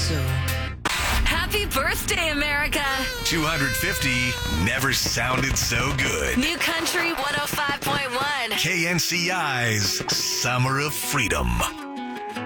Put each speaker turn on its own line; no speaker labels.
so.
Happy birthday, America.
250 never sounded so good.
New Country 105.1.
KNCI's Summer of Freedom.